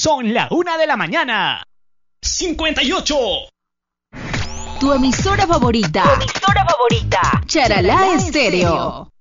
Son la 1:00 58. Tu emisora favorita. Charalá Estéreo.